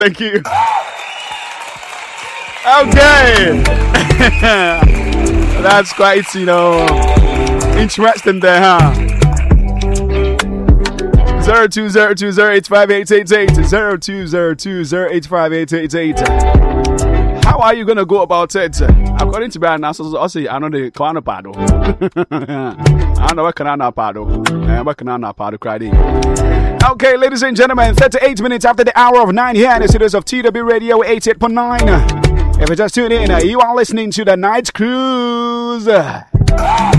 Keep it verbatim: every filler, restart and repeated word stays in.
Thank you. Okay. That's quite, you know, interesting there, huh? zero two zero two zero eight five eight eight eight zero two zero two zero eight five eight eight eight. How are you gonna go about it? According to Brian Nassau, I'll say I know the clan pado. I know what can I pado. What can I pado cry. Okay, ladies and gentlemen, thirty-eight minutes after the hour of nine here in the studios of T W Radio eighty-eight point nine. If you just tuned in, you are listening to the Night Cruise.